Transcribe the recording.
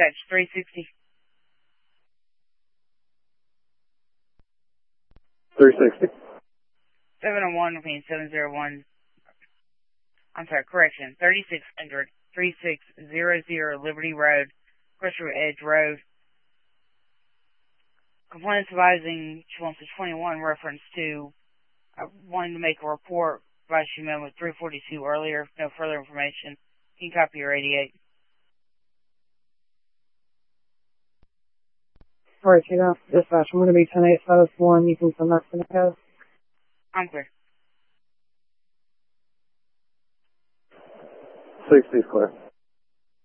dispatch 360. 360. 701 between 701. I'm sorry, correction. 3600 3600 Liberty Road, Crestwood Edge Road. Complainants advising she wants a 21 reference to wanting to make a report by she met with 342 earlier. No further information. You can copy your 88. Alright, dispatch, I'm going to be 10851. You can send that to the code. I'm clear. 60 is clear.